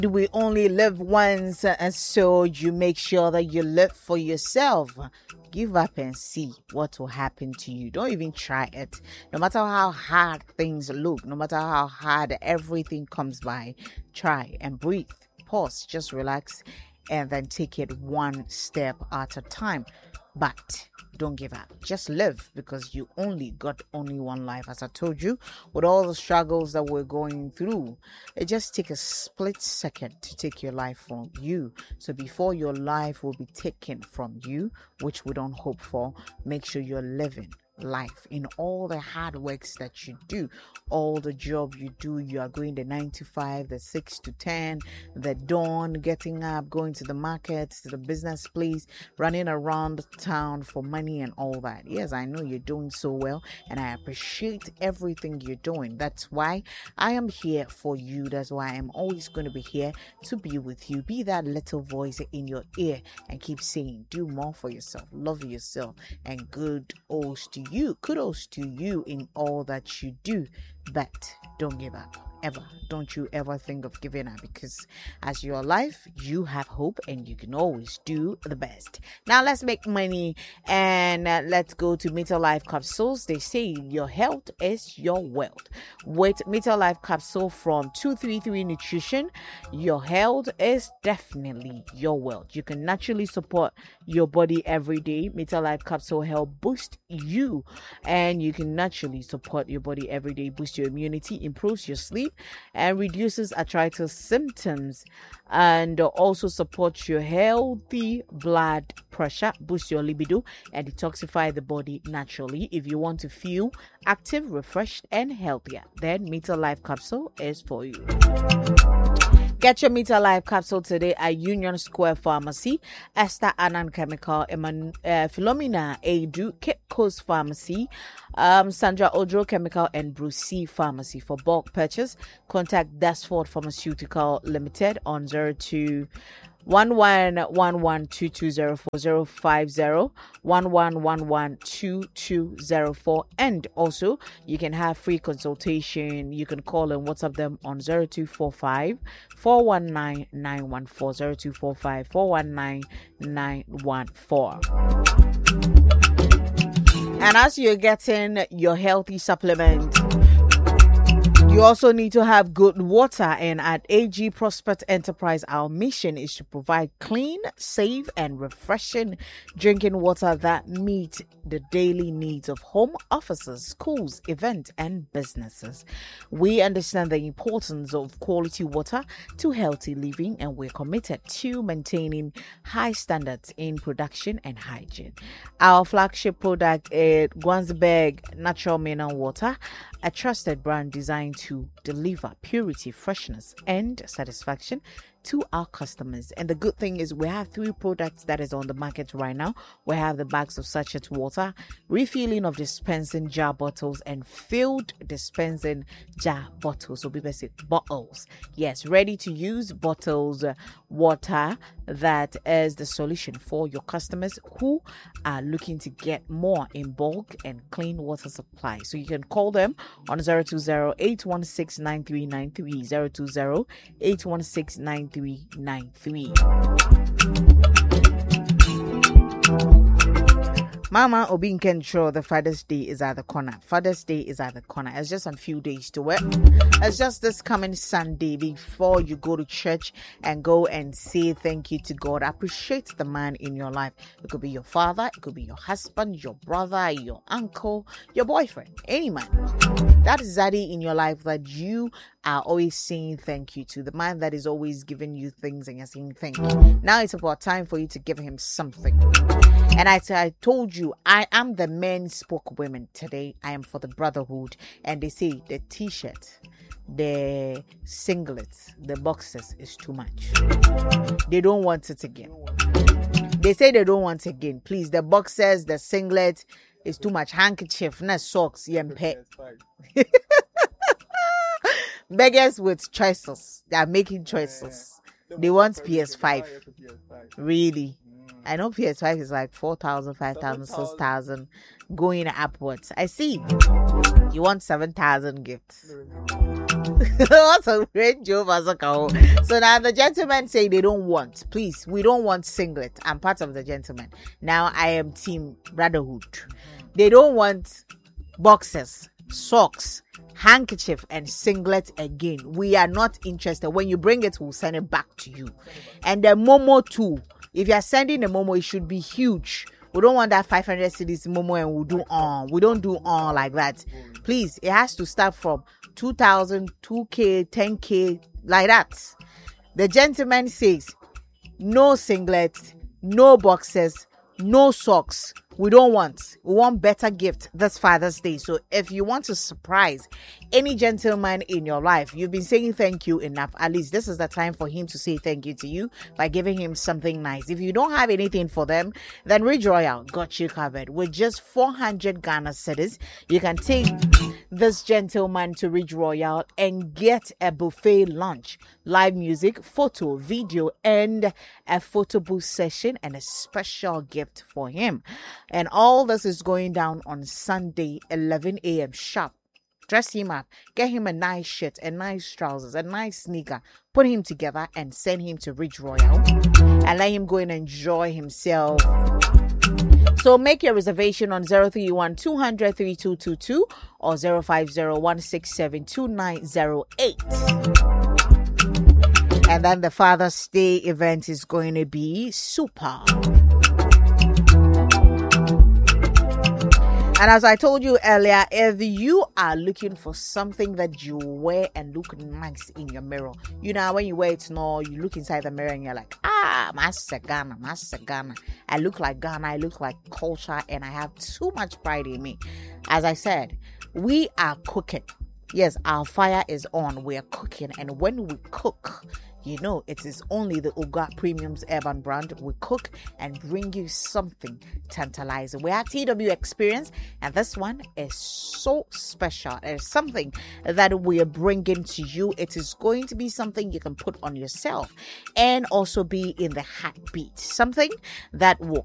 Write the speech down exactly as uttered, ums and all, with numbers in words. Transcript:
We only live once, and so you make sure that you live for yourself. Give up and see what will happen to you. Don't even try it. No matter how hard things look, no matter how hard everything comes by, try and breathe. Pause, just relax, and then take it one step at a time. But don't give up. Just live, because you only got only one life. As I told you, with all the struggles that we're going through, it just takes a split second to take your life from you. So before your life will be taken from you, which we don't hope for, make sure you're living life in all the hard works that you do, all the job you do. You are going the nine to five, the six to ten, the dawn, getting up, going to the market, to the business place, running around town for money and all that. Yes, I know you're doing so well, and I appreciate everything you're doing. That's why I am here for you. That's why I'm always going to be here to be with you. Be that little voice in your ear and keep saying, do more for yourself, love yourself, and good owes to you. You kudos to you in all that you do, but don't give up ever. Don't you ever think of giving up, because as your life, you have hope and you can always do the best. Now let's make money, and uh, let's go to Meter Life Capsules. They say your health is your wealth. With Meter Life Capsule from two three three Nutrition, your health is definitely your wealth. You can naturally support your body every day. Meter Life Capsule help boost you, and you can naturally support your body every day, boost your immunity, improves your sleep, and reduces arthritis symptoms, and also supports your healthy blood pressure, boosts your libido, and detoxify the body naturally. If you want to feel active, refreshed, and healthier, then Meter Life Capsule is for you. Get your Meter Life Capsule today at Union Square Pharmacy, Esther Anand Chemical, Eman, uh, Philomena Edu, Cape Coast Pharmacy, um, Sandra Odro Chemical, and Brucey Pharmacy. For bulk purchase, contact Desford Pharmaceutical Limited on zero two one one one one two two zero four zero five zero one one one one two two zero four, and also you can have free consultation. You can call and WhatsApp them on zero two four five four one nine nine one four zero two four five four one nine nine one four. And as you're getting your healthy supplement, you also need to have good water, and at A G Prospect Enterprise, our mission is to provide clean, safe, and refreshing drinking water that meet the daily needs of home offices, schools, events, and businesses. We understand the importance of quality water to healthy living, and we're committed to maintaining high standards in production and hygiene. Our flagship product is Gwansberg Natural Mineral Water, a trusted brand designed to deliver purity, freshness, and satisfaction to our customers. And the good thing is we have three products that is on the market right now. We have the bags of sachet water, refilling of dispensing jar bottles, and filled dispensing jar bottles. So basic bottles. Yes, ready to use bottles, uh, water that is the solution for your customers who are looking to get more in bulk and clean water supply. So you can call them on zero two zero eight one six nine three nine three, zero two zero eight one six nine three nine three. Mama Obi Nkenshaw, the Father's Day is at the corner. Father's Day is at the corner. It's just a few days to it. It's just this coming Sunday before you go to church and go and say thank you to God. Appreciate the man in your life. It could be your father, it could be your husband, your brother, your uncle, your boyfriend, any man. That is Zaddy in your life that you are always saying thank you to. The man that is always giving you things and you're saying thank you. Now it's about time for you to give him something. And I, I told you, I am the men's spokeswoman today. I am for the brotherhood. And they say the t-shirt, the singlets, the boxers is too much. They don't want it again. They say they don't want it again. Please, the boxers, the singlet is too much. Handkerchief, not socks, yempe. Beggars with choices. They are making choices. They want P S five. Really? I know P S five is like four thousand, five thousand, six thousand going upwards. I see. You want seven thousand gifts. What's a Range Rover soccer hole? So now the gentlemen say they don't want. Please, we don't want singlet. I'm part of the gentlemen. Now I am team brotherhood. They don't want boxers, socks, handkerchief, and singlet again. We are not interested. When you bring it, we'll send it back to you. And the Momo too. If you are sending a Momo, it should be huge. We don't want that five hundred cedis Momo and we'll do on. We don't do on like that. Please, it has to start from two thousand, two K, ten K, like that. The gentleman says, no singlets, no boxes, no socks. We don't want. We want better gift this Father's Day. So if you want to surprise any gentleman in your life, you've been saying thank you enough. At least this is the time for him to say thank you to you by giving him something nice. If you don't have anything for them, then Ridge Royal got you covered. With just four hundred Ghana cedis, you can take this gentleman to Ridge Royal and get a buffet lunch, live music, photo, video, and a photo booth session and a special gift for him. And all this is going down on Sunday, eleven a.m. sharp. Dress him up, get him a nice shirt, a nice trousers, a nice sneaker, put him together and send him to Ridge Royal and let him go and enjoy himself. So make your reservation on zero three one, two hundred, thirty-two twenty-two or zero five zero, one six seven, two nine zero eight. And then the Father's Day event is going to be super. And as I told you earlier, if you are looking for something that you wear and look nice in your mirror, you know, when you wear it now, you look inside the mirror and you're like, ah, Master Ghana, Master Ghana. I look like Ghana, I look like culture, and I have too much pride in me. As I said, we are cooking. Yes, our fire is on. We are cooking. And when we cook, you know, it is only the Oga Premium's Urban brand. We cook and bring you something tantalizing. We are T W Experience, and this one is so special. It's something that we are bringing to you. It is going to be something you can put on yourself and also be in the heartbeat. Something that will